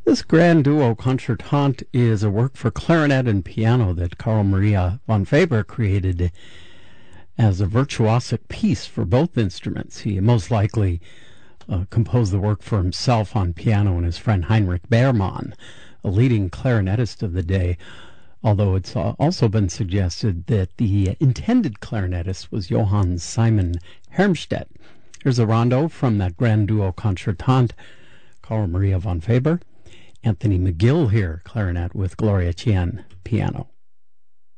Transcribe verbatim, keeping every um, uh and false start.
This grand duo concertante is a work for clarinet and piano that Carl Maria von Weber created as a virtuosic piece for both instruments. He most likely uh, composed the work for himself on piano and his friend Heinrich Beermann, a leading clarinetist of the day, although it's also been suggested that the intended clarinetist was Johann Simon Hermstedt. Here's a rondo from that grand duo concertante, Carl Maria von Weber. Anthony McGill here, clarinet, with Gloria Chien, piano.